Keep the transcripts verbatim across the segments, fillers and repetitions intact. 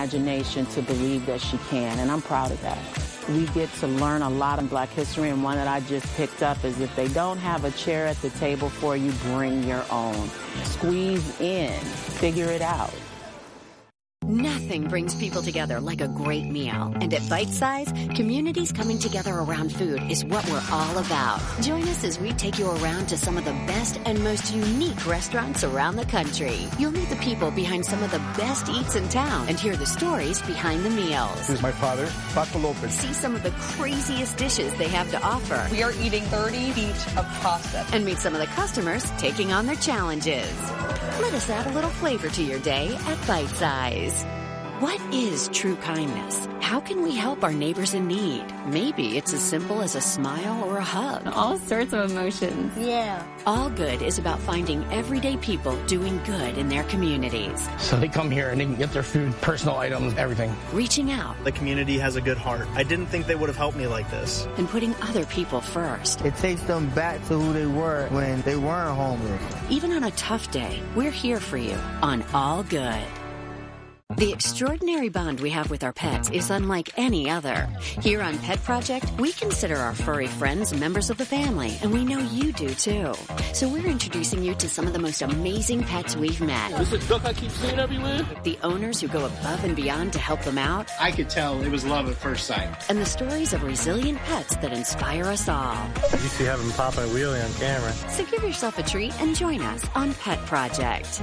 imagination to believe that she can, and I'm proud of that. We get to learn a lot of Black history, and one that I just picked up is if they don't have a chair at the table for you, bring your own. Squeeze in, figure it out. Nothing brings people together like a great meal. And at Bite Size, communities coming together around food is what we're all about. Join us as we take you around to some of the best and most unique restaurants around the country. You'll meet the people behind some of the best eats in town and hear the stories behind the meals. This is my father, Paco Lopez. See some of the craziest dishes they have to offer. We are eating thirty feet of pasta. And meet some of the customers taking on their challenges. Let us add a little flavor to your day at Bite Size. What is true kindness? How can we help our neighbors in need? Maybe it's as simple as a smile or a hug. All sorts of emotions. Yeah. All Good is about finding everyday people doing good in their communities. So they come here and they can get their food, personal items, everything. Reaching out. The community has a good heart. I didn't think they would have helped me like this. And putting other people first. It takes them back to who they were when they weren't homeless. Even on a tough day, we're here for you on All Good. The extraordinary bond we have with our pets is unlike any other. Here on Pet Project, we consider our furry friends members of the family, and we know you do too. So we're introducing you to some of the most amazing pets we've met. This is a duck I keep seeing everywhere. The owners who go above and beyond to help them out. I could tell it was love at first sight. And the stories of resilient pets that inspire us all. You see having popping a wheelie on camera. So give yourself a treat and join us on Pet Project.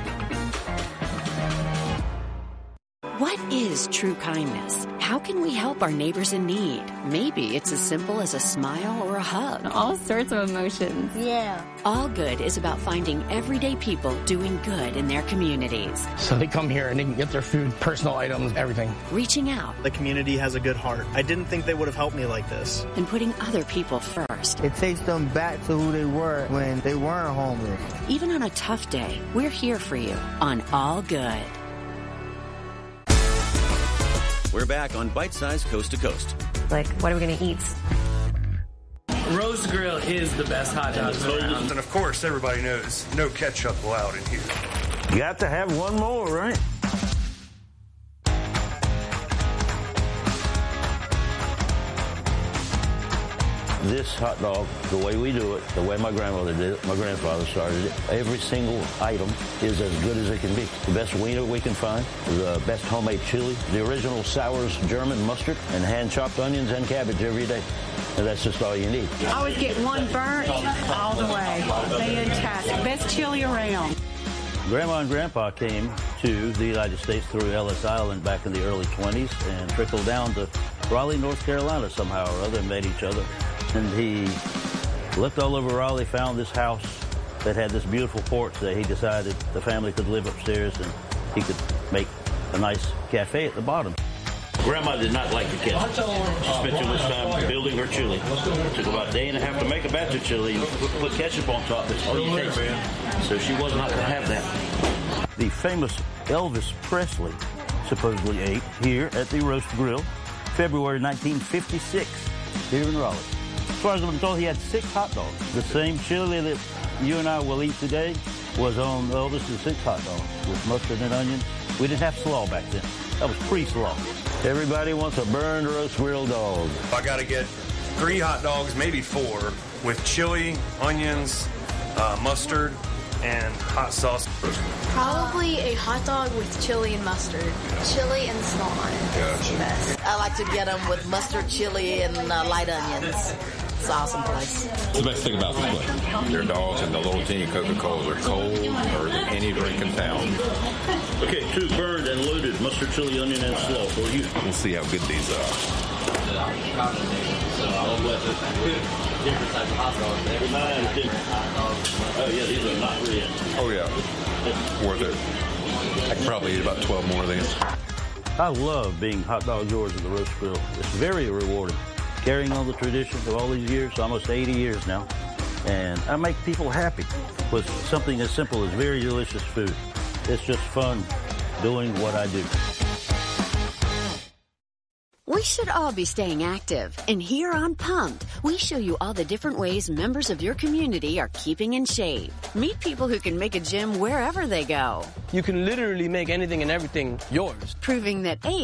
What is true kindness? How can we help our neighbors in need? Maybe it's as simple as a smile or a hug. All sorts of emotions. Yeah. All Good is about finding everyday people doing good in their communities. So they come here and they can get their food, personal items, everything. Reaching out. The community has a good heart. I didn't think they would have helped me like this. And putting other people first. It takes them back to who they were when they weren't homeless. Even on a tough day, we're here for you on All Good. We're back on Bite Size Coast to Coast. Like, what are we going to eat? Roast Grill is the best hot dogs around. And of course, everybody knows no ketchup allowed in here. You got to have one more, right? This hot dog, the way we do it, the way my grandmother did it, my grandfather started it, every single item is as good as it can be. The best wiener we can find, the best homemade chili, the original Sours German mustard, and hand-chopped onions and cabbage every day. And that's just all you need. I always get one burnt all the way. Fantastic. Best chili around. Grandma and Grandpa came to the United States through Ellis Island back in the early twenties and trickled down to Raleigh, North Carolina somehow or other and met each other. And he looked all over Raleigh, found this house that had this beautiful porch that he decided the family could live upstairs and he could make a nice cafe at the bottom. Grandma did not like the ketchup. She spent too much time building her chili. It took about a day and a half to make a batch of chili and put, put ketchup on top. That's all you taste. So she was not going to have that. The famous Elvis Presley supposedly ate here at the Roast Grill, February nineteen fifty-six, here in Raleigh. As far as I'm told, he had six hot dogs. The same chili that you and I will eat today was on Elvis's six hot dogs with mustard and onions. We didn't have slaw back then. That was pre-slaw. Everybody wants a burned roast grill dog. I got to get three hot dogs, maybe four, with chili, onions, uh, mustard, and hot sauce. Probably a hot dog with chili and mustard. Chili and slaw on it. Gotcha. Best. I like to get them with mustard, chili, and uh, light onions. It's an awesome place. What's the best thing about this place? Their dogs and the little teeny Coca-Colas are cold or any drink in town. Okay, two burned and loaded mustard, chili, onion, and slaw for you. We'll see how good these are. Different types of hot dogs. Every nine different hot dogs. Oh yeah, these are not red. Oh yeah, worth it. I can probably eat about twelve more of these. I love being hot dog yours at the Roast Grill. It's very rewarding. Carrying on the tradition of all these years, almost eighty years now. And I make people happy with something as simple as very delicious food. It's just fun doing what I do. We should all be staying active. And here on Pumped, we show you all the different ways members of your community are keeping in shape. Meet people who can make a gym wherever they go. You can literally make anything and everything yours. Proving that age